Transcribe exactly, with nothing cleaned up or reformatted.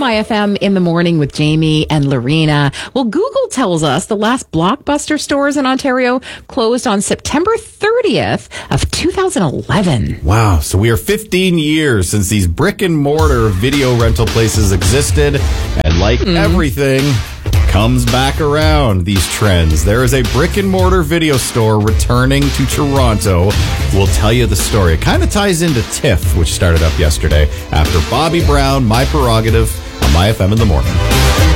My F M in the morning with Jamie and Lorena. Well, Google tells us the last Blockbuster stores in Ontario closed on September thirtieth of two thousand eleven. Wow. So we are fifteen years since these brick and mortar video rental places existed. And like mm. everything, comes back around, these trends. There is a brick and mortar video store returning to Toronto. We'll tell you the story. It kind of ties into TIFF, which started up yesterday after Bobby Brown, My Prerogative, on My F M in the morning.